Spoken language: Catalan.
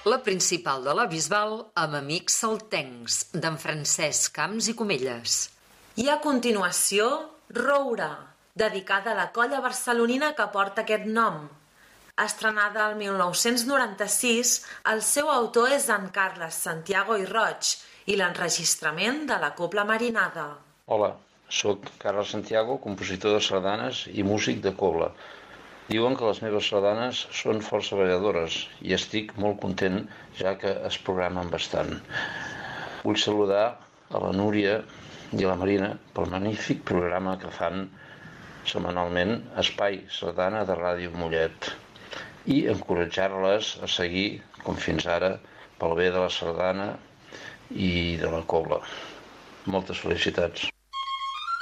La principal de la Bisbal amb amics saltencs, d'en Francesc Camps i Comelles. I a continuació, Roure, dedicada a la colla barcelonina que porta aquest nom. Estrenada el 1996, el seu autor és en Carles Santiago i Roig i l'enregistrament de la Cobla Marinada. Hola, sóc Carles Santiago, compositor de sardanes i músic de cobla. Diuen que les meves sardanes són força balladores i estic molt content ja que es programen bastant. Vull saludar a la Núria i a la Marina pel magnífic programa que fan setmanalment Espai Sardana de Ràdio Mollet i encoratjar-les a seguir, com fins ara, pel bé de la sardana i de la cobla. Moltes felicitats.